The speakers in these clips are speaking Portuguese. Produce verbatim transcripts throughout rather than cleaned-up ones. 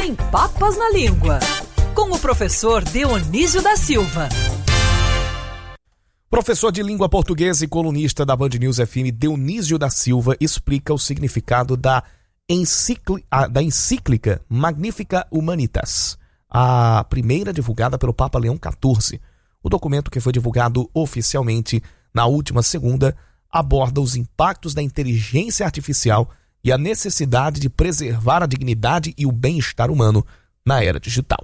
Sem Papas na Língua, com o professor Dionísio da Silva. Professor de língua portuguesa e colunista da Band News F M, Dionísio da Silva, explica o significado da, encicl... da encíclica Magnificat Humanitas, a primeira divulgada pelo Papa Leão quatorze. O documento, que foi divulgado oficialmente na última segunda, aborda os impactos da inteligência artificial e a necessidade de preservar a dignidade e o bem-estar humano na era digital.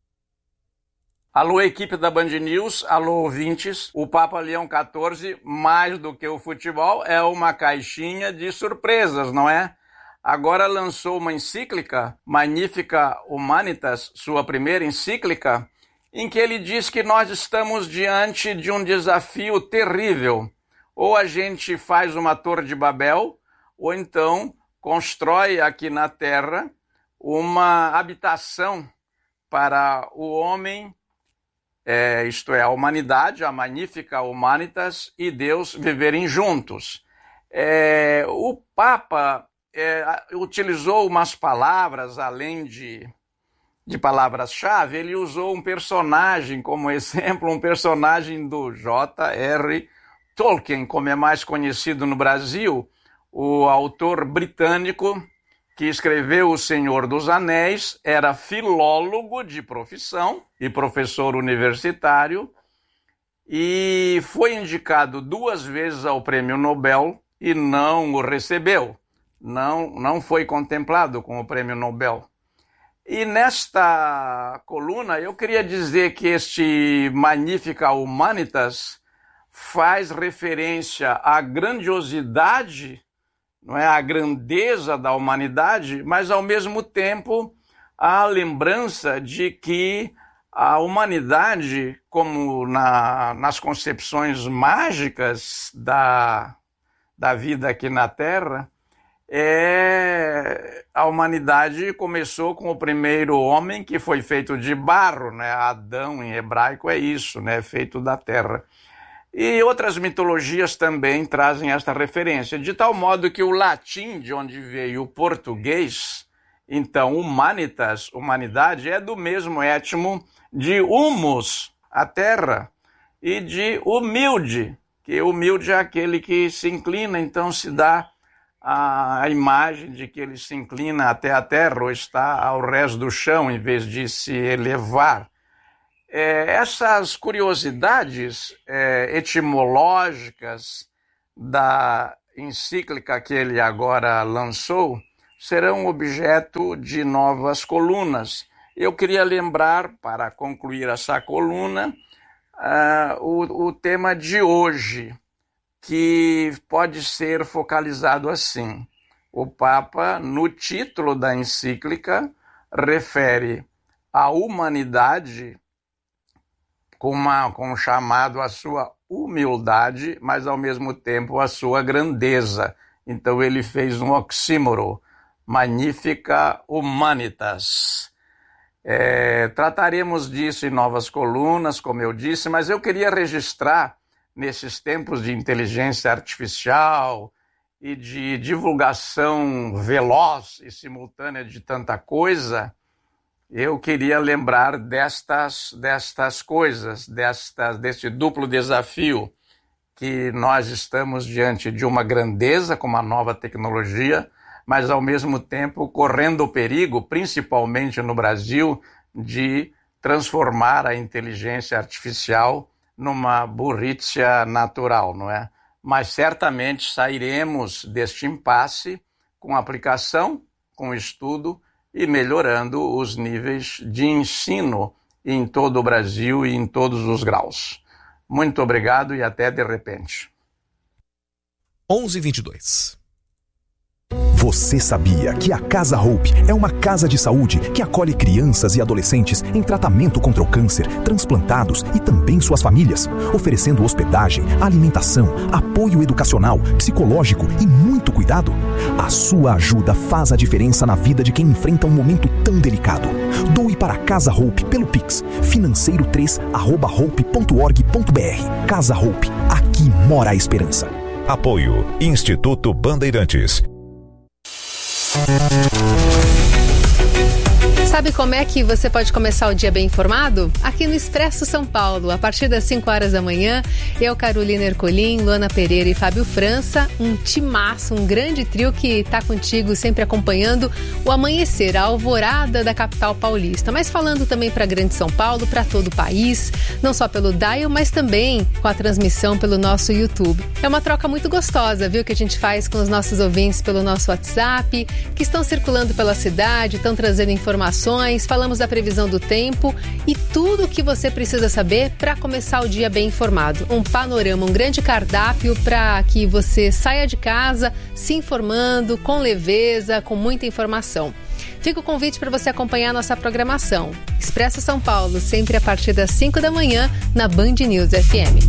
Alô, equipe da Band News, alô, ouvintes. O Papa Leão quatorze, mais do que o futebol, é uma caixinha de surpresas, não é? Agora lançou uma encíclica, Magnificat Humanitas, sua primeira encíclica, em que ele diz que nós estamos diante de um desafio terrível. Ou a gente faz uma Torre de Babel, ou então constrói aqui na Terra uma habitação para o homem, é, isto é, a humanidade, a Magnificat Humanitas, e Deus viverem juntos. É, o Papa é, utilizou umas palavras, além de, de palavras-chave, ele usou um personagem como exemplo, um personagem do J R Tolkien, como é mais conhecido no Brasil, o autor britânico que escreveu O Senhor dos Anéis, era filólogo de profissão e professor universitário e foi indicado duas vezes ao Prêmio Nobel e não o recebeu, não, não foi contemplado com o Prêmio Nobel. E nesta coluna eu queria dizer que este Magnificat Humanitas faz referência à grandiosidade, não é, à grandeza da humanidade, mas ao mesmo tempo a lembrança de que a humanidade, como na, nas concepções mágicas da, da vida aqui na Terra, é, a humanidade começou com o primeiro homem, que foi feito de barro, né? Adão em hebraico é isso, né? Feito da terra. E outras mitologias também trazem esta referência, de tal modo que o latim, de onde veio o português, então humanitas, humanidade, é do mesmo étimo de humus, a terra, e de humilde, que humilde é aquele que se inclina, então se dá a imagem de que ele se inclina até a terra ou está ao rés do chão em vez de se elevar. É, essas curiosidades é, etimológicas da encíclica que ele agora lançou serão objeto de novas colunas. Eu queria lembrar, para concluir essa coluna, uh, o, o tema de hoje, que pode ser focalizado assim. O Papa, no título da encíclica, refere a humanidade com, uma, com um chamado à sua humildade, mas ao mesmo tempo à sua grandeza. Então ele fez um oxímoro, Magnificat Humanitas. É, trataremos disso em novas colunas, como eu disse, mas eu queria registrar, nesses tempos de inteligência artificial e de divulgação veloz e simultânea de tanta coisa, eu queria lembrar destas, destas coisas, destas, deste duplo desafio, que nós estamos diante de uma grandeza com uma nova tecnologia, mas ao mesmo tempo correndo o perigo, principalmente no Brasil, de transformar a inteligência artificial numa burrícia natural, não é? Mas certamente sairemos deste impasse com aplicação, com estudo e melhorando os níveis de ensino em todo o Brasil e em todos os graus. Muito obrigado e até de repente. onze e vinte e dois. Você sabia que a Casa Hope é uma casa de saúde que acolhe crianças e adolescentes em tratamento contra o câncer, transplantados e também suas famílias, oferecendo hospedagem, alimentação, apoio educacional, psicológico e muito cuidado? A sua ajuda faz a diferença na vida de quem enfrenta um momento tão delicado. Doe para a Casa Hope pelo Pix, financeiro três arroba hope ponto org ponto br. Casa Hope, aqui mora a esperança. Apoio Instituto Bandeirantes. sabe como é que você pode começar o dia bem informado? Aqui no Expresso São Paulo, a partir das cinco horas da manhã, eu, Carolina Ercolim, Luana Pereira e Fábio França, um timaço, um grande trio que está contigo sempre acompanhando o amanhecer, a alvorada da capital paulista, mas falando também para a Grande São Paulo, para todo o país, não só pelo dial, mas também com a transmissão pelo nosso YouTube. É uma troca muito gostosa, viu, que a gente faz com os nossos ouvintes pelo nosso WhatsApp, que estão circulando pela cidade, estão trazendo informações, falamos da previsão do tempo e tudo o que você precisa saber para começar o dia bem informado. Um panorama, um grande cardápio para que você saia de casa se informando, com leveza, com muita informação. Fica o convite para você acompanhar a nossa programação. Expresso São Paulo, sempre a partir das cinco da manhã, na Band News F M.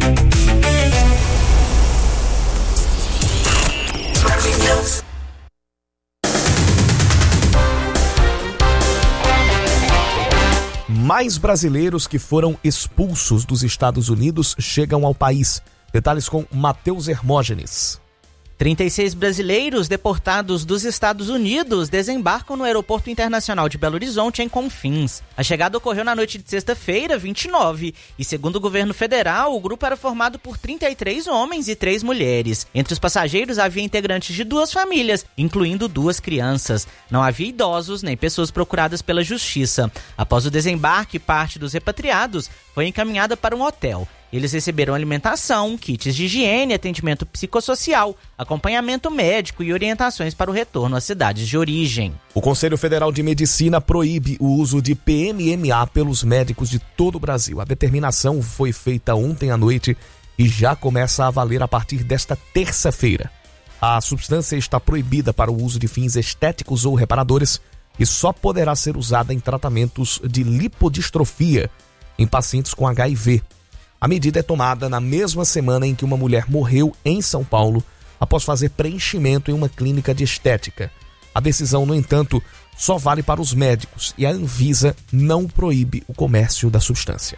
Mais brasileiros que foram expulsos dos Estados Unidos chegam ao país. Detalhes com Matheus Hermógenes. trinta e seis brasileiros deportados dos Estados Unidos desembarcam no Aeroporto Internacional de Belo Horizonte, em Confins. A chegada ocorreu na noite de sexta-feira, vinte e nove, e segundo o governo federal, o grupo era formado por trinta e três homens e três mulheres. Entre os passageiros havia integrantes de duas famílias, incluindo duas crianças. Não havia idosos nem pessoas procuradas pela justiça. Após o desembarque, parte dos repatriados foi encaminhada para um hotel. Eles receberam alimentação, kits de higiene, atendimento psicossocial, acompanhamento médico e orientações para o retorno às cidades de origem. O Conselho Federal de Medicina proíbe o uso de P M M A pelos médicos de todo o Brasil. A determinação foi feita ontem à noite e já começa a valer a partir desta terça-feira. A substância está proibida para o uso de fins estéticos ou reparadores e só poderá ser usada em tratamentos de lipodistrofia em pacientes com H I V. A medida é tomada na mesma semana em que uma mulher morreu em São Paulo após fazer preenchimento em uma clínica de estética. A decisão, no entanto, só vale para os médicos e a Anvisa não proíbe o comércio da substância.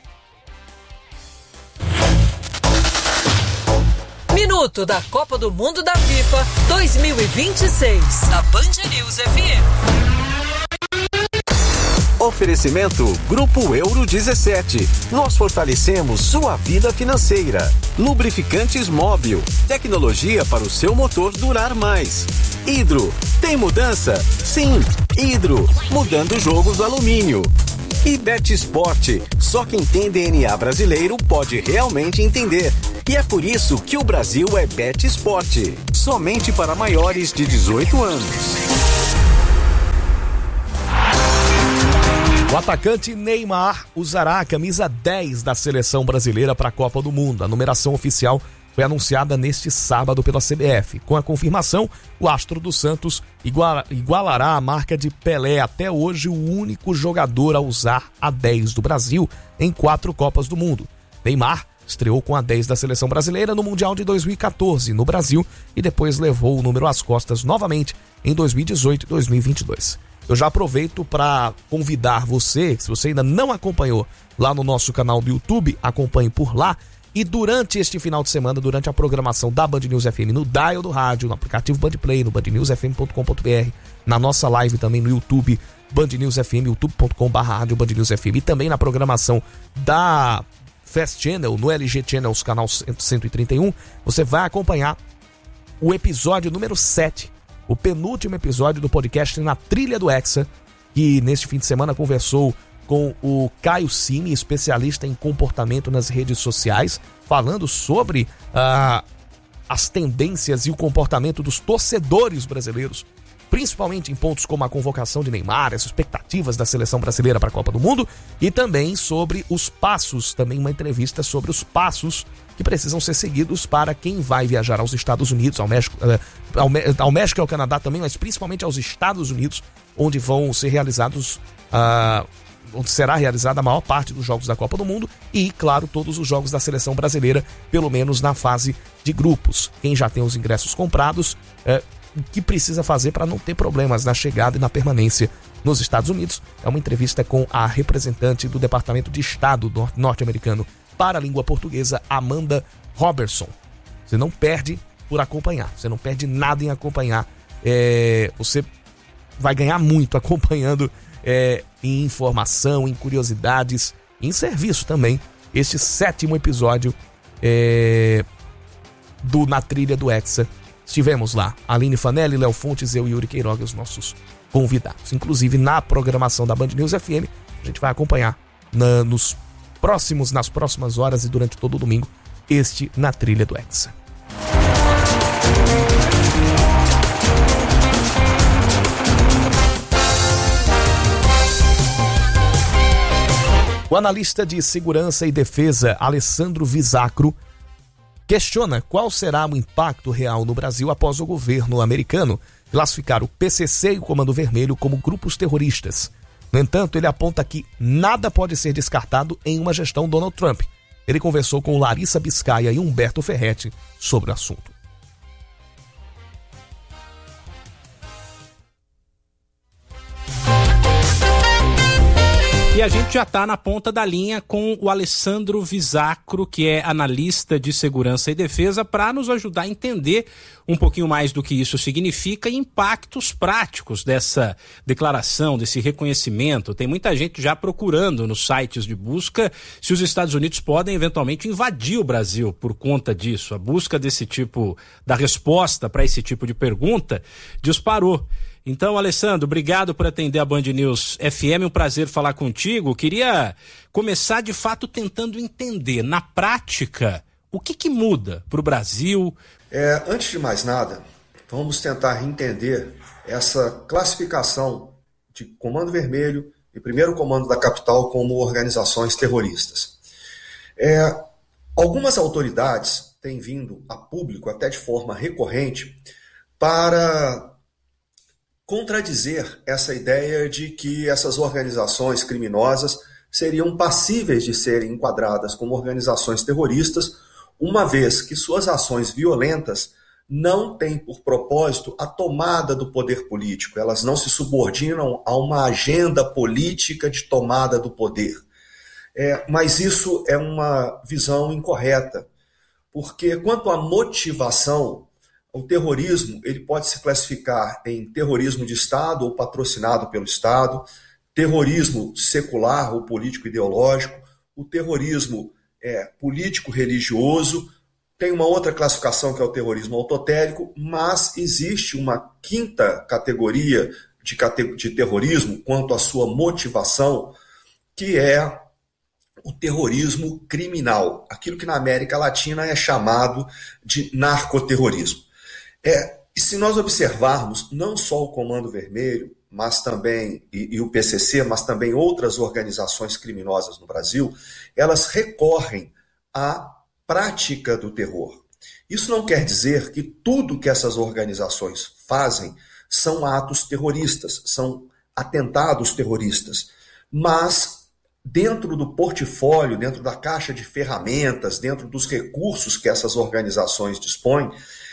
Minuto da Copa do Mundo da FIFA dois mil e vinte e seis, na Band News F M. Oferecimento Grupo Euro dezessete. Nós fortalecemos sua vida financeira. Lubrificantes Móbil. Tecnologia para o seu motor durar mais. Hidro. Tem mudança? Sim. Hidro. Mudando o jogo do alumínio. E Betsport. Só quem tem D N A brasileiro pode realmente entender. E é por isso que o Brasil é Betsport. Somente para maiores de dezoito anos. O atacante Neymar usará a camisa dez da seleção brasileira para a Copa do Mundo. A numeração oficial foi anunciada neste sábado pela C B F. Com a confirmação, o astro do Santos igualará a marca de Pelé, até hoje o único jogador a usar a dez do Brasil em quatro Copas do Mundo. Neymar estreou com a dez da seleção brasileira no Mundial de dois mil e catorze no Brasil e depois levou o número às costas novamente em dois mil e dezoito e dois mil e vinte e dois. Eu já aproveito para convidar você, se você ainda não acompanhou lá no nosso canal do YouTube, acompanhe por lá. E durante este final de semana, durante a programação da Band News F M no dial do rádio, no aplicativo Band Play, no band news f m ponto com ponto b r, na nossa live também no YouTube, Band News F M, youtube ponto com barra rádio Band News F M, e também na programação da Fast Channel, no L G Channels, canal cento e trinta e um, você vai acompanhar o episódio número sete, o penúltimo episódio do podcast Na Trilha do Hexa, que neste fim de semana conversou com o Caio Cime, especialista em comportamento nas redes sociais, falando sobre ah, as tendências e o comportamento dos torcedores brasileiros, principalmente em pontos como a convocação de Neymar, as expectativas da seleção brasileira para a Copa do Mundo, e também sobre os passos, também uma entrevista sobre os passos que precisam ser seguidos para quem vai viajar aos Estados Unidos, ao México, ao, ao México e ao Canadá também, mas principalmente aos Estados Unidos, onde vão ser realizados, uh, onde será realizada a maior parte dos jogos da Copa do Mundo e, claro, todos os jogos da seleção brasileira, pelo menos na fase de grupos. Quem já tem os ingressos comprados, é, o que precisa fazer para não ter problemas na chegada e na permanência nos Estados Unidos. É uma entrevista com a representante do Departamento de Estado norte-americano para a língua portuguesa, Amanda Robertson. Você não perde por acompanhar, você não perde nada em acompanhar. É, você vai ganhar muito acompanhando é, em informação, em curiosidades, em serviço também, este sétimo episódio é, do Na Trilha do Hexa. Estivemos lá, Aline Fanelli, Léo Fontes, eu e Yuri Queiroga, os nossos convidados. Inclusive na programação da Band News F M, a gente vai acompanhar na, nos próximos, nas próximas horas e durante todo o domingo, este Na Trilha do Hexa. O analista de segurança e defesa Alessandro Visacro questiona qual será o impacto real no Brasil após o governo americano classificar o P C C e o Comando Vermelho como grupos terroristas. No entanto, ele aponta que nada pode ser descartado em uma gestão Donald Trump. Ele conversou com Larissa Biscaia e Humberto Ferretti sobre o assunto. E a gente já está na ponta da linha com o Alessandro Visacro, que é analista de segurança e defesa, para nos ajudar a entender um pouquinho mais do que isso significa e impactos práticos dessa declaração, desse reconhecimento. Tem muita gente já procurando nos sites de busca se os Estados Unidos podem eventualmente invadir o Brasil por conta disso. A busca desse tipo, da resposta para esse tipo de pergunta, disparou. Então, Alessandro, obrigado por atender a Band News F M, um prazer falar contigo. Queria começar, de fato, tentando entender, na prática, o que, que muda para o Brasil? É, antes de mais nada, vamos tentar entender essa classificação de Comando Vermelho e Primeiro Comando da Capital como organizações terroristas. É, algumas autoridades têm vindo a público, até de forma recorrente, para contradizer essa ideia de que essas organizações criminosas seriam passíveis de serem enquadradas como organizações terroristas, uma vez que suas ações violentas não têm por propósito a tomada do poder político, elas não se subordinam a uma agenda política de tomada do poder. É, mas isso é uma visão incorreta, porque quanto à motivação, o terrorismo ele pode se classificar em terrorismo de Estado ou patrocinado pelo Estado, terrorismo secular ou político-ideológico, o terrorismo é, político-religioso, tem uma outra classificação que é o terrorismo autotélico, mas existe uma quinta categoria de, cate- de terrorismo quanto à sua motivação, que é o terrorismo criminal, aquilo que na América Latina é chamado de narcoterrorismo. É, e se nós observarmos não só o Comando Vermelho, mas também e, e o P C C, mas também outras organizações criminosas no Brasil, elas recorrem à prática do terror. Isso não quer dizer que tudo que essas organizações fazem são atos terroristas, são atentados terroristas, mas dentro do portfólio, dentro da caixa de ferramentas, dentro dos recursos que essas organizações dispõem,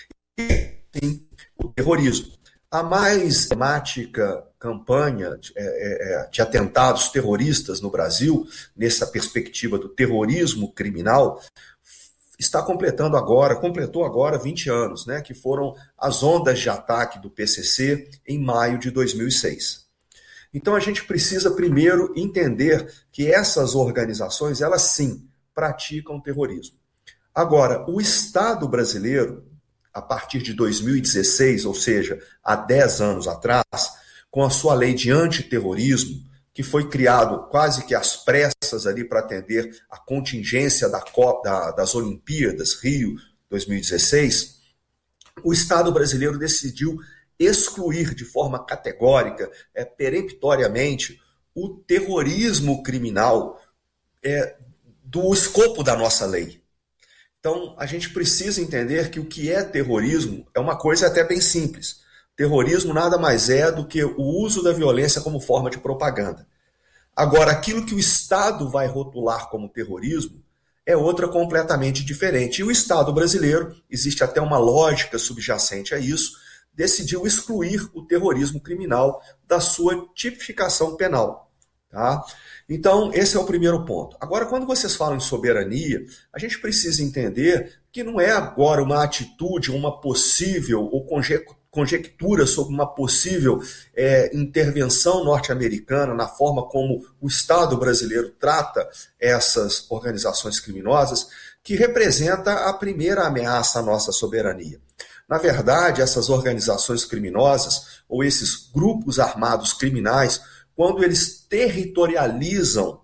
tem o terrorismo. A mais temática campanha de, é, de atentados terroristas no Brasil, nessa perspectiva do terrorismo criminal, está completando agora, completou agora vinte anos, né, que foram as ondas de ataque do P C C em maio de dois mil e seis. Então a gente precisa primeiro entender que essas organizações, elas sim, praticam terrorismo. Agora, o Estado brasileiro, a partir de dois mil e dezesseis, ou seja, há dez anos atrás, com a sua lei de antiterrorismo, que foi criado quase que às pressas ali para atender a contingência da Copa, da, das Olimpíadas Rio dois mil e dezesseis, o Estado brasileiro decidiu excluir de forma categórica, é, peremptoriamente, o terrorismo criminal é, do escopo da nossa lei. Então, a gente precisa entender que o que é terrorismo é uma coisa até bem simples. Terrorismo nada mais é do que o uso da violência como forma de propaganda. Agora, aquilo que o Estado vai rotular como terrorismo é outra completamente diferente. E o Estado brasileiro, existe até uma lógica subjacente a isso, decidiu excluir o terrorismo criminal da sua tipificação penal. Tá? Então, esse é o primeiro ponto. Agora, quando vocês falam em soberania, a gente precisa entender que não é agora uma atitude, uma possível ou conjecturas sobre uma possível é, intervenção norte-americana na forma como o Estado brasileiro trata essas organizações criminosas, que representa a primeira ameaça à nossa soberania. Na verdade, essas organizações criminosas, ou esses grupos armados criminais, quando eles territorializam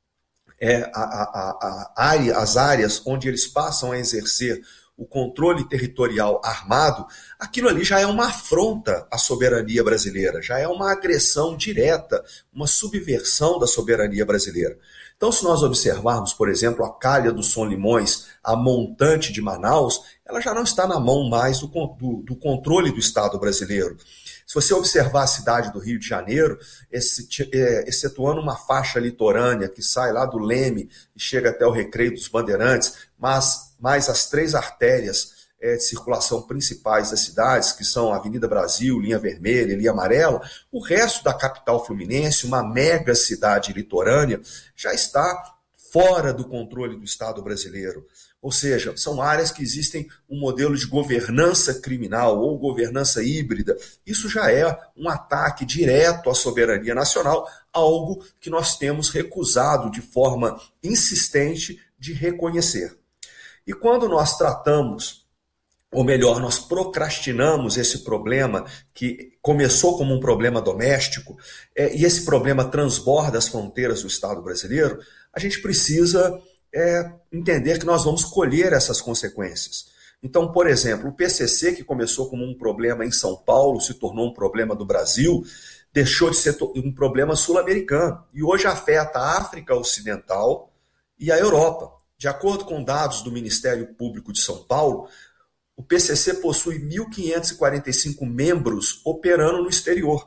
é, a, a, a área, as áreas onde eles passam a exercer o controle territorial armado, aquilo ali já é uma afronta à soberania brasileira, já é uma agressão direta, uma subversão da soberania brasileira. Então, se nós observarmos, por exemplo, a Calha do Solimões, a montante de Manaus, ela já não está na mão mais do, do, do controle do Estado brasileiro. Se você observar a cidade do Rio de Janeiro, excetuando uma faixa litorânea que sai lá do Leme e chega até o Recreio dos Bandeirantes, mas mais as três artérias é, de circulação principais das cidades, que são a Avenida Brasil, Linha Vermelha e Linha Amarela, o resto da capital fluminense, uma mega cidade litorânea, já está fora do controle do Estado brasileiro. Ou seja, são áreas que existem um modelo de governança criminal ou governança híbrida. Isso já é um ataque direto à soberania nacional, algo que nós temos recusado de forma insistente de reconhecer. E quando nós tratamos, ou melhor, nós procrastinamos esse problema que começou como um problema doméstico, é, e esse problema transborda as fronteiras do Estado brasileiro, a gente precisa é, entender que nós vamos colher essas consequências. Então, por exemplo, o P C C, que começou como um problema em São Paulo, se tornou um problema do Brasil, deixou de ser um problema sul-americano, e hoje afeta a África Ocidental e a Europa. De acordo com dados do Ministério Público de São Paulo, o P C C possui mil quinhentos e quarenta e cinco membros operando no exterior.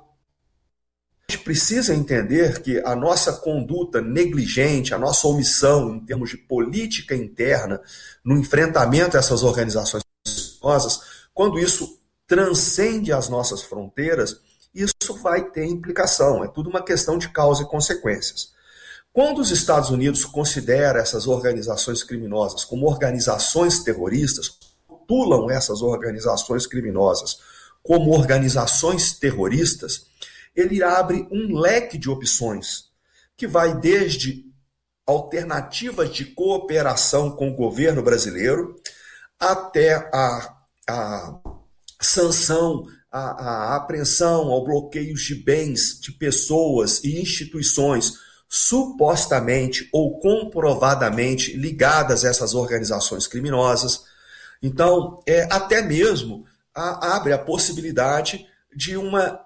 A gente precisa entender que a nossa conduta negligente, a nossa omissão em termos de política interna no enfrentamento a essas organizações criminosas, quando isso transcende as nossas fronteiras, isso vai ter implicação. É tudo uma questão de causa e consequências. Quando os Estados Unidos consideram essas organizações criminosas como organizações terroristas, rotulam essas organizações criminosas como organizações terroristas, ele abre um leque de opções, que vai desde alternativas de cooperação com o governo brasileiro, até a, a sanção, a, a apreensão, ao bloqueio de bens, de pessoas e instituições supostamente ou comprovadamente ligadas a essas organizações criminosas. Então, é, até mesmo a, abre a possibilidade de uma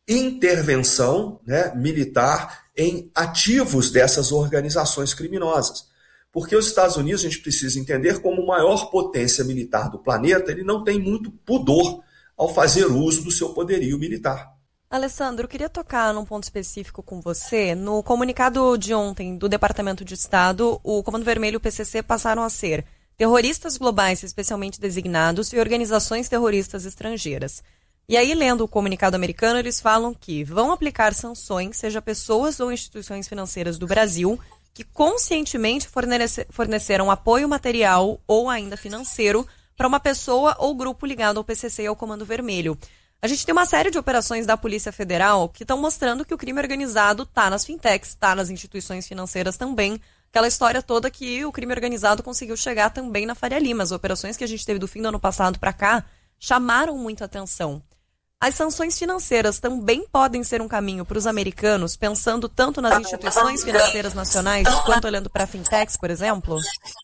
intervenção, né, militar em ativos dessas organizações criminosas. Porque os Estados Unidos, a gente precisa entender, como maior potência militar do planeta, ele não tem muito pudor ao fazer uso do seu poderio militar. Alessandro, eu queria tocar num ponto específico com você. No comunicado de ontem do Departamento de Estado, o Comando Vermelho e o P C C passaram a ser terroristas globais especialmente designados e organizações terroristas estrangeiras. E aí, lendo o comunicado americano, eles falam que vão aplicar sanções, seja pessoas ou instituições financeiras do Brasil, que conscientemente fornece- forneceram apoio material ou ainda financeiro para uma pessoa ou grupo ligado ao P C C e ao Comando Vermelho. A gente tem uma série de operações da Polícia Federal que estão mostrando que o crime organizado está nas fintechs, está nas instituições financeiras também. Aquela história toda que o crime organizado conseguiu chegar também na Faria Lima. As operações que a gente teve do fim do ano passado para cá chamaram muita atenção. As sanções financeiras também podem ser um caminho para os americanos, pensando tanto nas instituições financeiras nacionais quanto olhando para fintechs, por exemplo?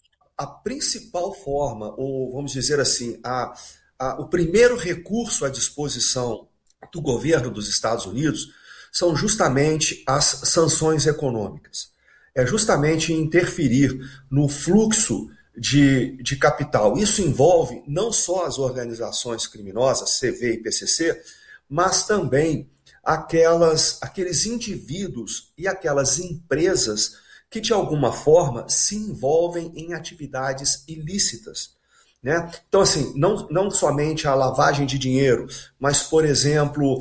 A principal forma, ou vamos dizer assim, a... o primeiro recurso à disposição do governo dos Estados Unidos são justamente as sanções econômicas. É justamente interferir no fluxo de, de capital. Isso envolve não só as organizações criminosas, C V e P C C, mas também aquelas, aqueles indivíduos e aquelas empresas que, de alguma forma, se envolvem em atividades ilícitas. Né? Então, assim, não, não somente a lavagem de dinheiro, mas, por exemplo,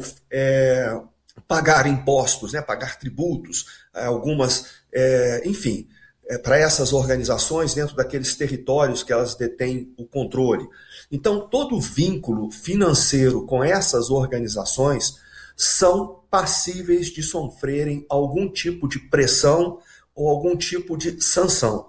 é, pagar impostos, né? Pagar tributos, algumas, é, enfim, é, para essas organizações dentro daqueles territórios que elas detêm o controle. Então, todo vínculo financeiro com essas organizações são passíveis de sofrerem algum tipo de pressão ou algum tipo de sanção.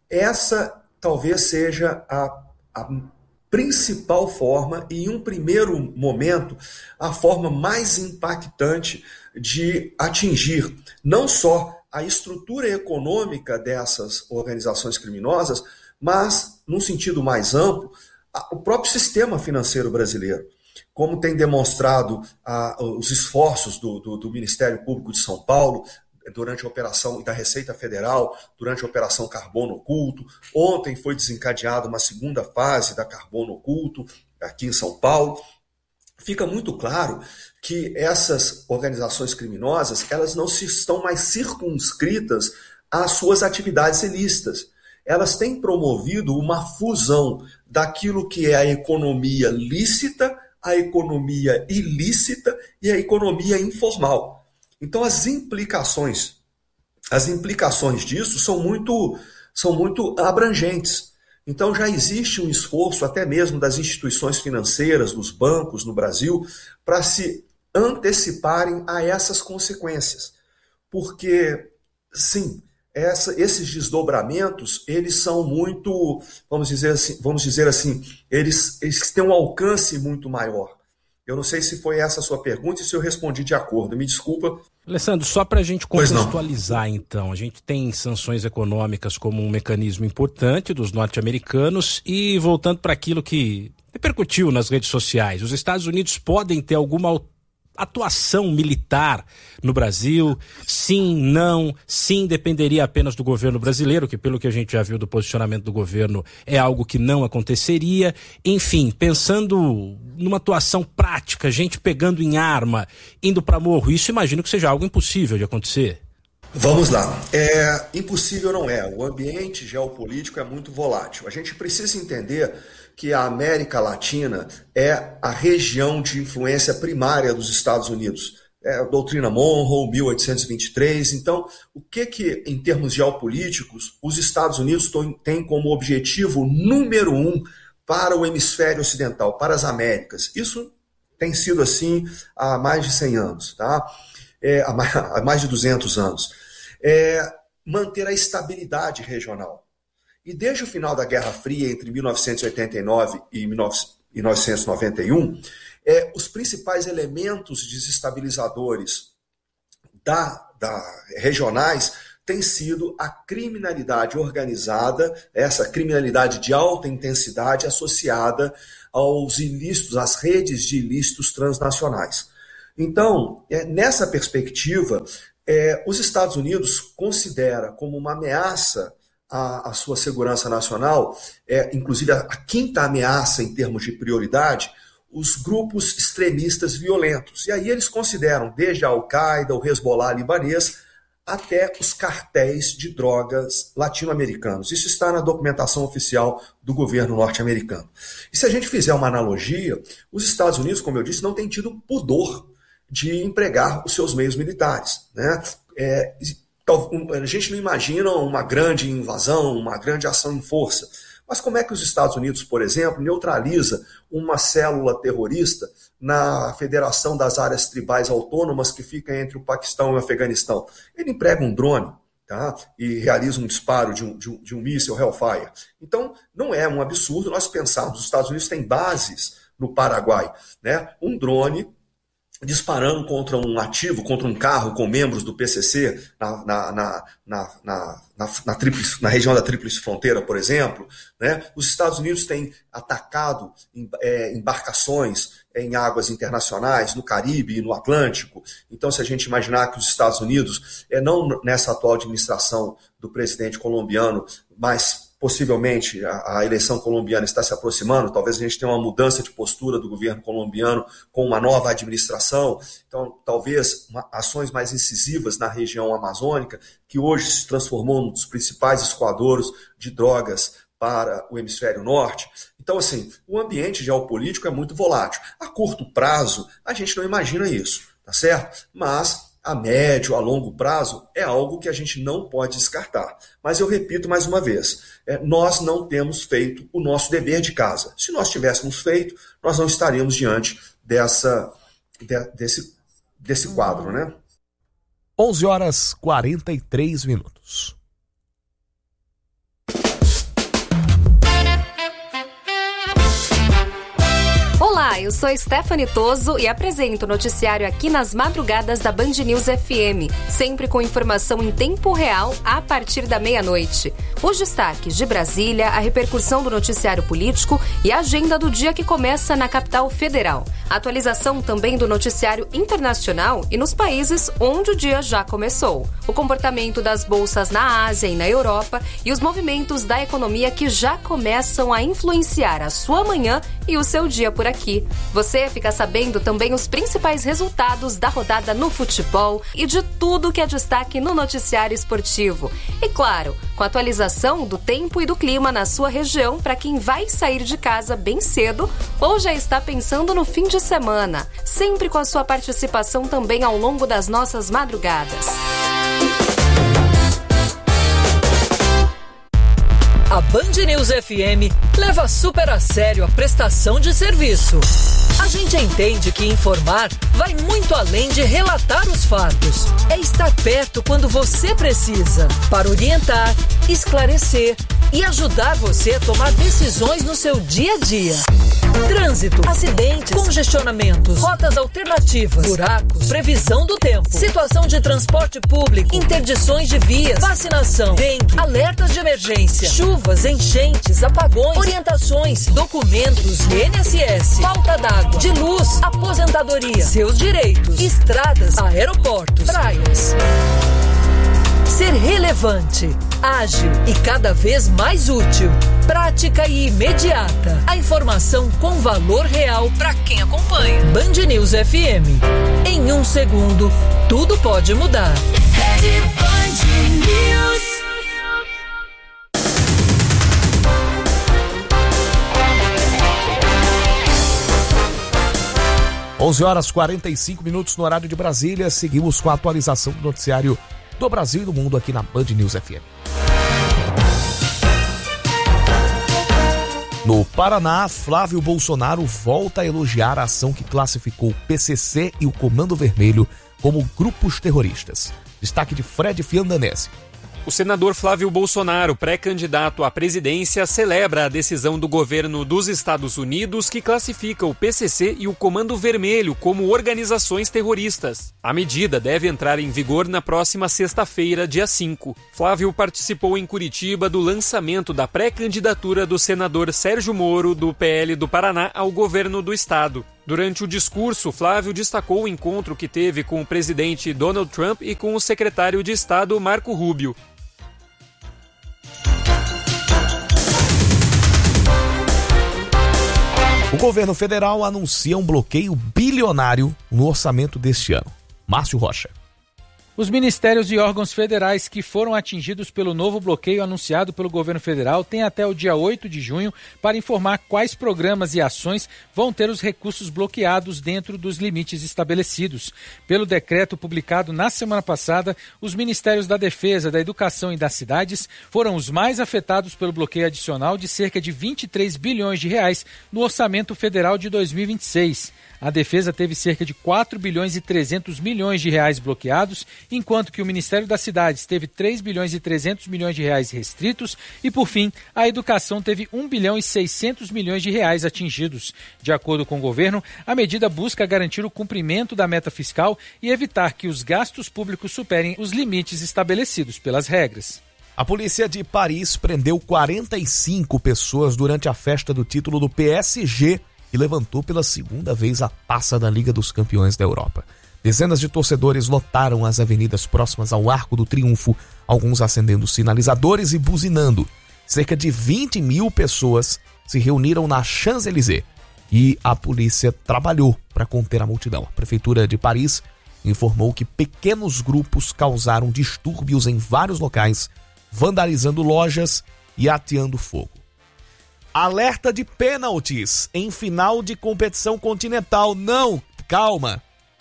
Essa talvez seja a, a principal forma e, em um primeiro momento, a forma mais impactante de atingir não só a estrutura econômica dessas organizações criminosas, mas, num sentido mais amplo, o próprio sistema financeiro brasileiro. Como tem demonstrado ah, os esforços do, do, do Ministério Público de São Paulo, durante a operação da Receita Federal, durante a operação Carbono Oculto. Ontem foi desencadeada uma segunda fase da Carbono Oculto, aqui em São Paulo. Fica muito claro que essas organizações criminosas, elas não se estão mais circunscritas às suas atividades ilícitas. Elas têm promovido uma fusão daquilo que é a economia lícita, a economia ilícita e a economia informal. Então as implicações, as implicações disso são muito, são muito abrangentes. Então já existe um esforço até mesmo das instituições financeiras, dos bancos no Brasil, para se anteciparem a essas consequências. Porque, sim, essa, esses desdobramentos, eles são muito, vamos dizer assim, vamos dizer assim eles, eles têm um alcance muito maior. Eu não sei se foi essa a sua pergunta e se eu respondi de acordo. Me desculpa. Alessandro, só para a gente contextualizar então, a gente tem sanções econômicas como um mecanismo importante dos norte-americanos e voltando para aquilo que repercutiu nas redes sociais, os Estados Unidos podem ter alguma atuação militar no Brasil? Sim, não, sim, dependeria apenas do governo brasileiro, que pelo que a gente já viu do posicionamento do governo é algo que não aconteceria. Enfim, pensando numa atuação prática, gente pegando em arma, indo para morro, isso imagino que seja algo impossível de acontecer. Vamos lá. É, impossível não é. O ambiente geopolítico é muito volátil. A gente precisa entender que a América Latina é a região de influência primária dos Estados Unidos. É a doutrina Monroe, mil oitocentos e vinte e três. Então, o que que, em termos geopolíticos, os Estados Unidos têm como objetivo número um para o hemisfério ocidental, para as Américas? Isso tem sido assim há mais de cem anos, tá? É, há mais de duzentos anos. É, manter a estabilidade regional. E desde o final da Guerra Fria, entre mil novecentos e oitenta e nove e mil novecentos e noventa e um, é, os principais elementos desestabilizadores da, da, regionais têm sido a criminalidade organizada, essa criminalidade de alta intensidade associada aos ilícitos, às redes de ilícitos transnacionais. Então, é, nessa perspectiva, é, os Estados Unidos considera como uma ameaça à, à sua segurança nacional, é, inclusive a, a quinta ameaça em termos de prioridade, os grupos extremistas violentos. E aí eles consideram desde a Al-Qaeda, o Hezbollah libanês, até os cartéis de drogas latino-americanos. Isso está na documentação oficial do governo norte-americano. E se a gente fizer uma analogia, os Estados Unidos, como eu disse, não têm tido pudor de empregar os seus meios militares, né? É, a gente não imagina uma grande invasão, uma grande ação em força. Mas como é que os Estados Unidos, por exemplo, neutraliza uma célula terrorista na Federação das Áreas Tribais Autônomas que fica entre o Paquistão e o Afeganistão? Ele emprega um drone, tá? E realiza um disparo de um, de um, de um míssil Hellfire. Então, não é um absurdo nós pensarmos, os Estados Unidos têm bases no Paraguai, né? Um drone disparando contra um ativo, contra um carro com membros do P C C na, na, na, na, na, na, na, tríplice, na região da Tríplice Fronteira, por exemplo, né? Os Estados Unidos têm atacado em, é, embarcações em águas internacionais, no Caribe e no Atlântico. Então, se a gente imaginar que os Estados Unidos, é, não nessa atual administração do presidente colombiano, mas possivelmente a, a eleição colombiana está se aproximando, talvez a gente tenha uma mudança de postura do governo colombiano com uma nova administração, então talvez uma, ações mais incisivas na região amazônica, que hoje se transformou num dos principais escoadouros de drogas para o hemisfério norte. Então, assim, o ambiente geopolítico é muito volátil. A curto prazo, a gente não imagina isso, tá certo? Mas a médio, a longo prazo, é algo que a gente não pode descartar. Mas eu repito mais uma vez, é, nós não temos feito o nosso dever de casa. Se nós tivéssemos feito, nós não estaríamos diante dessa, de, desse, desse quadro, né? onze horas e quarenta e três minutos. Olá, eu sou Stephanie Toso e apresento o noticiário aqui nas madrugadas da Band News F M, sempre com informação em tempo real a partir da meia-noite. Os destaques de Brasília, a repercussão do noticiário político e a agenda do dia que começa na capital federal. Atualização também do noticiário internacional e nos países onde o dia já começou. O comportamento das bolsas na Ásia e na Europa e os movimentos da economia que já começam a influenciar a sua manhã e o seu dia por aqui. Você fica sabendo também os principais resultados da rodada no futebol e de tudo que é destaque no noticiário esportivo. E claro, com atualização do tempo e do clima na sua região para quem vai sair de casa bem cedo ou já está pensando no fim de semana. Sempre com a sua participação também ao longo das nossas madrugadas. A Band News F M leva super a sério a prestação de serviço. A gente entende que informar vai muito além de relatar os fatos. É estar perto quando você precisa, para orientar, esclarecer e ajudar você a tomar decisões no seu dia a dia. Trânsito, acidentes, congestionamentos, rotas alternativas, buracos, previsão do tempo, situação de transporte público, interdições de vias, vacinação, dengue, alertas de emergência, chuvas, enchentes, apagões, orientações, documentos, I N S S, falta d'água, de luz, aposentadoria, seus direitos, estradas, aeroportos, praias. Ser relevante, ágil e cada vez mais útil, prática e imediata. A informação com valor real para quem acompanha. Band News F M. Em um segundo, tudo pode mudar. Band News. onze horas e quarenta e cinco minutos no horário de Brasília. Seguimos com a atualização do noticiário do Brasil e do mundo aqui na Band News F M. No Paraná, Flávio Bolsonaro volta a elogiar a ação que classificou o P C C e o Comando Vermelho como grupos terroristas. Destaque de Fred Fiandanese. O senador Flávio Bolsonaro, pré-candidato à presidência, celebra a decisão do governo dos Estados Unidos que classifica o P C C e o Comando Vermelho como organizações terroristas. A medida deve entrar em vigor na próxima sexta-feira, dia cinco. Flávio participou em Curitiba do lançamento da pré-candidatura do senador Sérgio Moro, do P L do Paraná, ao governo do estado. Durante o discurso, Flávio destacou o encontro que teve com o presidente Donald Trump e com o secretário de Estado Marco Rubio. O governo federal anuncia um bloqueio bilionário no orçamento deste ano. Márcio Rocha. Os ministérios e órgãos federais que foram atingidos pelo novo bloqueio anunciado pelo governo federal têm até o dia oito de junho para informar quais programas e ações vão ter os recursos bloqueados dentro dos limites estabelecidos. Pelo decreto publicado na semana passada, os ministérios da Defesa, da Educação e das Cidades foram os mais afetados pelo bloqueio adicional de cerca de vinte e três bilhões de reais no orçamento federal de dois mil e vinte e seis. A Defesa teve cerca de quatro bilhões e trezentos milhões de reais bloqueados, enquanto que o Ministério das Cidades teve três bilhões e trezentos milhões de reais restritos e, por fim, a Educação teve um bilhão e seiscentos milhões de reais atingidos. De acordo com o governo, a medida busca garantir o cumprimento da meta fiscal e evitar que os gastos públicos superem os limites estabelecidos pelas regras. A polícia de Paris prendeu quarenta e cinco pessoas durante a festa do título do P S G e levantou pela segunda vez a taça da Liga dos Campeões da Europa. Dezenas de torcedores lotaram as avenidas próximas ao Arco do Triunfo, alguns acendendo sinalizadores e buzinando. Cerca de vinte mil pessoas se reuniram na Champs-Élysées e a polícia trabalhou para conter a multidão. A Prefeitura de Paris informou que pequenos grupos causaram distúrbios em vários locais, vandalizando lojas e ateando fogo. Alerta de pênaltis em final de competição continental. Não, calma.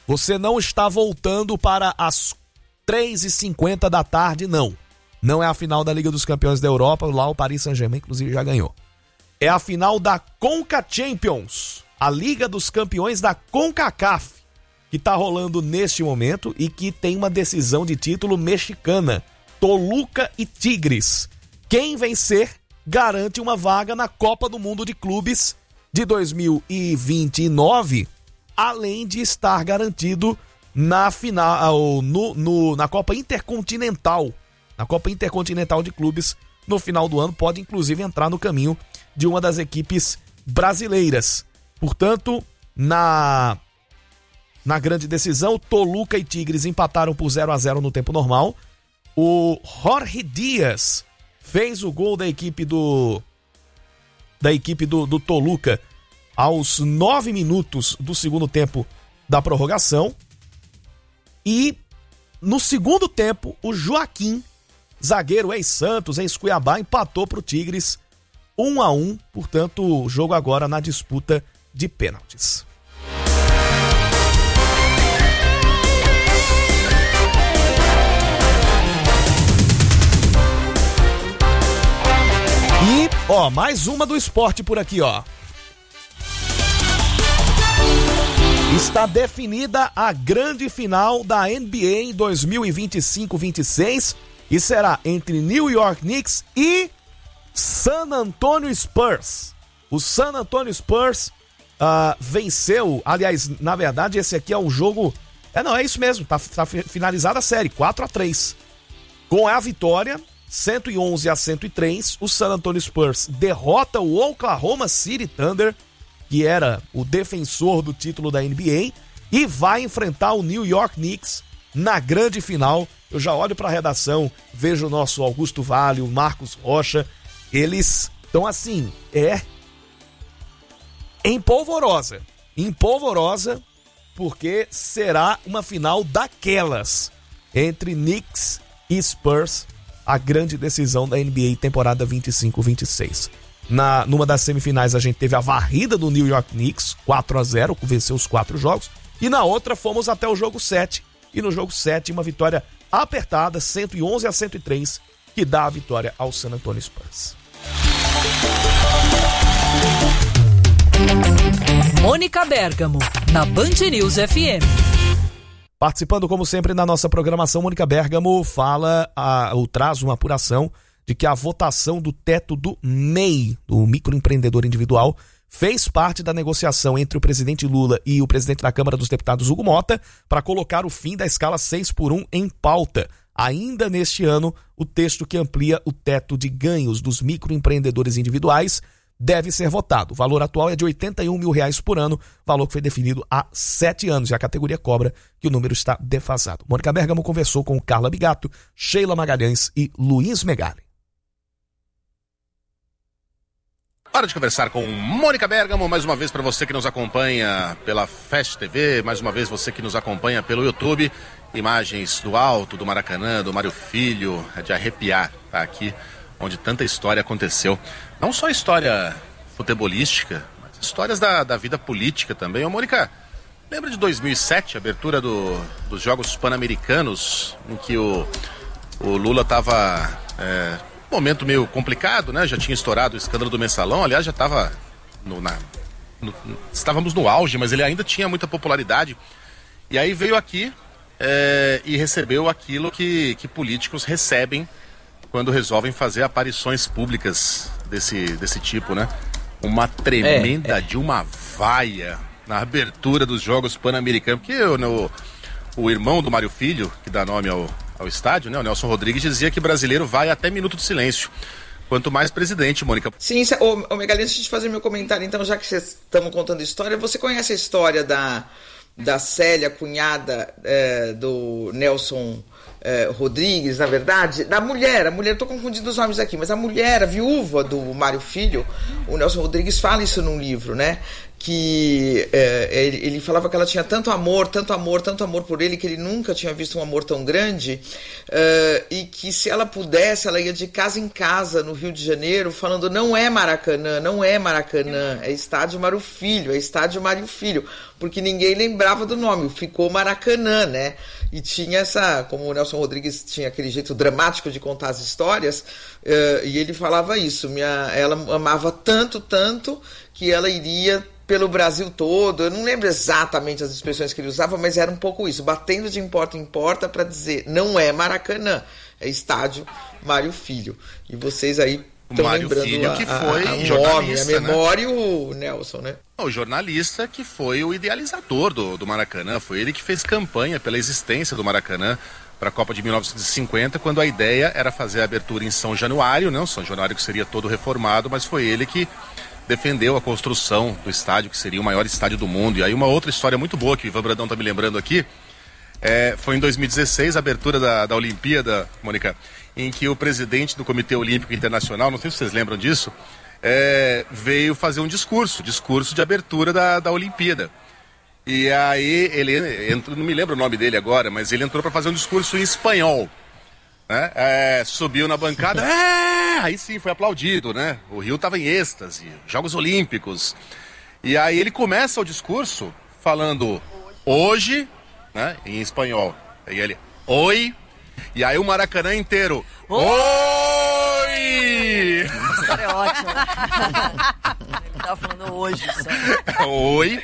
Você não está voltando para as três e cinquenta da tarde, não. Não é a final da Liga dos Campeões da Europa, lá o Paris Saint-Germain, inclusive, já ganhou. É a final da Conca Champions, a Liga dos Campeões da CONCACAF, que está rolando neste momento e que tem uma decisão de título mexicana, Toluca e Tigres. Quem vencer garante uma vaga na Copa do Mundo de Clubes de dois mil e vinte e nove, além de estar garantido na final, no, no, na Copa Intercontinental, na Copa Intercontinental de Clubes no final do ano, pode inclusive entrar no caminho de uma das equipes brasileiras. Portanto, na Na grande decisão, Toluca e Tigres empataram por zero a zero no tempo normal. O Jorge Dias fez o gol da equipe do da equipe do, do Toluca aos nove minutos do segundo tempo da prorrogação. E no segundo tempo, o Joaquim, zagueiro ex-Santos, ex-Cuiabá, empatou para o Tigres um a um. Portanto, o jogo agora na disputa de pênaltis. E, ó, mais uma do esporte por aqui, ó. Está definida a grande final da N B A em dois mil e vinte e cinco vinte e seis e será entre New York Knicks e San Antonio Spurs. O San Antonio Spurs uh, venceu, aliás, na verdade esse aqui é um jogo, é não, é isso mesmo, tá, tá finalizada a série, quatro a três. Com a vitória, cento e onze a cento e três, o San Antonio Spurs derrota o Oklahoma City Thunder, que era o defensor do título da N B A, e vai enfrentar o New York Knicks na grande final. Eu já olho para a redação, vejo o nosso Augusto Vale, o Marcos Rocha, eles estão assim, é empolvorosa, empolvorosa, porque será uma final daquelas entre Knicks e Spurs, a grande decisão da N B A temporada vinte e cinco vinte e seis. Na, numa das semifinais a gente teve a varrida do New York Knicks, quatro a zero, venceu os quatro jogos, e na outra fomos até o jogo sete, e no jogo sete uma vitória apertada, cento e onze a cento e três, que dá a vitória ao San Antonio Spurs. Mônica Bergamo, na Band News F M. Participando, como sempre, na nossa programação, Mônica Bergamo fala, a, ou traz uma apuração de que a votação do teto do M E I, do microempreendedor individual, fez parte da negociação entre o presidente Lula e o presidente da Câmara dos Deputados, Hugo Mota, para colocar o fim da escala seis por um em pauta. Ainda neste ano, o texto que amplia o teto de ganhos dos microempreendedores individuais deve ser votado. O valor atual é de oitenta e um mil reais por ano, valor que foi definido há sete anos, e a categoria cobra que o número está defasado. Mônica Bergamo conversou com Carla Bigato, Sheila Magalhães e Luiz Megali. Hora de conversar com Mônica Bergamo, mais uma vez para você que nos acompanha pela Fast T V, mais uma vez você que nos acompanha pelo YouTube. Imagens do alto, do Maracanã, do Mário Filho, é de arrepiar, tá aqui, onde tanta história aconteceu. Não só história futebolística, mas histórias da, da vida política também. Ô Mônica, lembra de dois mil e sete, a abertura do, dos Jogos Pan-Americanos, em que o, o Lula estava... É, momento meio complicado, né? Já tinha estourado o escândalo do Mensalão, aliás, já estava no, na, no, estávamos no auge, mas ele ainda tinha muita popularidade. E aí veio aqui é, e recebeu aquilo que, que políticos recebem quando resolvem fazer aparições públicas desse, desse tipo, né? Uma tremenda é, é. de uma vaia na abertura dos Jogos Pan-Americanos, porque eu, no, o irmão do Mário Filho, que dá nome ao ao estádio, né? O Nelson Rodrigues dizia que brasileiro vai até minuto de silêncio. Quanto mais presidente, Mônica. Sim, ô, ô Megali, antes de fazer meu comentário, então, já que vocês estão contando história, você conhece a história da, da Célia, cunhada é, do Nelson é, Rodrigues, na verdade? Da mulher, a mulher, estou confundindo os nomes aqui, mas a mulher, a viúva do Mário Filho, o Nelson Rodrigues fala isso num livro, né? que é, ele, ele falava que ela tinha tanto amor, tanto amor, tanto amor por ele, que ele nunca tinha visto um amor tão grande, uh, e que se ela pudesse, ela ia de casa em casa no Rio de Janeiro, falando, não é Maracanã, não é Maracanã, é Estádio Mário Filho, é Estádio Mário Filho, porque ninguém lembrava do nome, ficou Maracanã, né? E tinha essa, como o Nelson Rodrigues tinha aquele jeito dramático de contar as histórias, uh, e ele falava isso, minha, ela amava tanto, tanto, que ela iria pelo Brasil todo. Eu não lembro exatamente as expressões que ele usava, mas era um pouco isso, batendo de porta em porta para dizer, não é Maracanã, é Estádio Mário Filho. E vocês aí estão lembrando Filho, a, que a, foi a, a jornalista, nome, a memória, né? E o Nelson, né? O jornalista que foi o idealizador do, do Maracanã, foi ele que fez campanha pela existência do Maracanã para a Copa de mil novecentos e cinquenta, quando a ideia era fazer a abertura em São Januário, né? O São Januário que seria todo reformado, mas foi ele que defendeu a construção do estádio, que seria o maior estádio do mundo. E aí uma outra história muito boa que o Ivan Brandão está me lembrando aqui, é, foi em dois mil e dezesseis, a abertura da, da Olimpíada, Mônica, em que o presidente do Comitê Olímpico Internacional, não sei se vocês lembram disso, é, veio fazer um discurso, discurso de abertura da, da Olimpíada. E aí ele entrou, não me lembro o nome dele agora, mas ele entrou para fazer um discurso em espanhol. Né? É, subiu na bancada, é, aí sim foi aplaudido, né? O Rio estava em êxtase, Jogos Olímpicos. E aí ele começa o discurso falando hoje, né? Em espanhol. Aí ele, oi. E aí o Maracanã inteiro, oi! Essa história é ótima. Ele tava falando hoje só. Oi.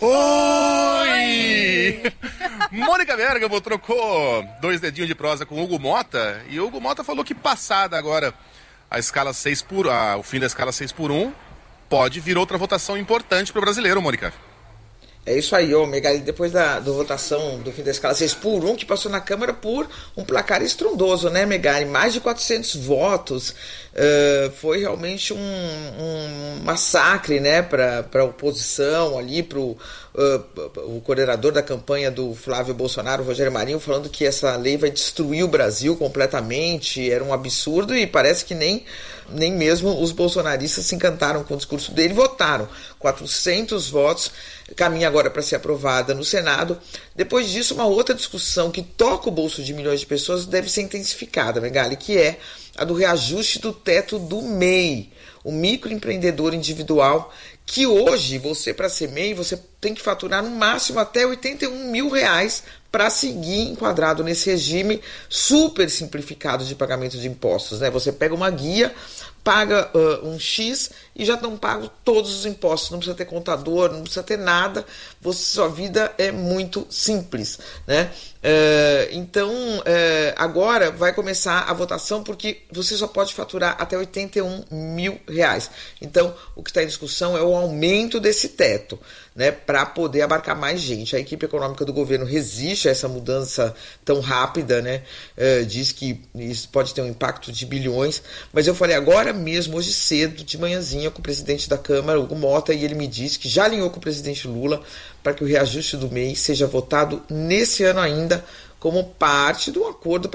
Oi! Mônica Bergamo trocou dois dedinhos de prosa com Hugo Mota, e Hugo Mota falou que passada agora a escala seis por um, o fim da escala seis por um, pode vir outra votação importante para o brasileiro, Mônica. É isso aí, ô Megali, depois da, da votação do fim da escala seis por um, que passou na Câmara por um placar estrondoso, né, Megali? Mais de quatrocentos votos, uh, foi realmente um, um massacre, né, para a oposição ali, para uh, o coordenador da campanha do Flávio Bolsonaro, Rogério Marinho, falando que essa lei vai destruir o Brasil completamente, era um absurdo, e parece que nem, nem mesmo os bolsonaristas se encantaram com o discurso dele, votaram. quatrocentos votos, caminha agora para ser aprovada no Senado. Depois disso, uma outra discussão que toca o bolso de milhões de pessoas deve ser intensificada, Megali, que é a do reajuste do teto do M E I, o microempreendedor individual, que hoje, você para ser M E I, você tem que faturar no máximo até oitenta e um mil reais para seguir enquadrado nesse regime super simplificado de pagamento de impostos, né? Você pega uma guia, paga uh, um X e já estão pagos todos os impostos, não precisa ter contador, não precisa ter nada, você, sua vida é muito simples, né? Uh, então, uh, agora vai começar a votação, porque você só pode faturar até oitenta e um mil reais. Então, o que está em discussão é o aumento desse teto, né, para poder abarcar mais gente. A equipe econômica do governo resiste a essa mudança tão rápida, né? Uh, diz que isso pode ter um impacto de bilhões, mas eu falei agora mesmo, hoje cedo, de manhãzinha, com o presidente da Câmara, Hugo Mota, e ele me disse que já alinhou com o presidente Lula para que o reajuste do M E I seja votado nesse ano ainda, como parte do acordo para